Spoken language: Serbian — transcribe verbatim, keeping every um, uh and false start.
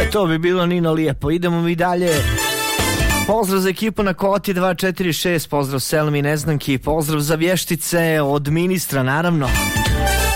To bi bilo Nino lijepo. Idemo mi dalje. Pozdrav za ekipu na Koti dva četiri šest, pozdrav Selmi Neznanki, pozdrav za vještice od ministra, naravno.